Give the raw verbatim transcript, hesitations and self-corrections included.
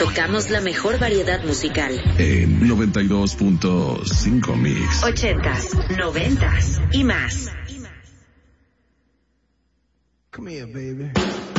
tocamos la mejor variedad musical. En noventa y dos punto cinco Mix. Ochentas, noventas y más. Come here, baby.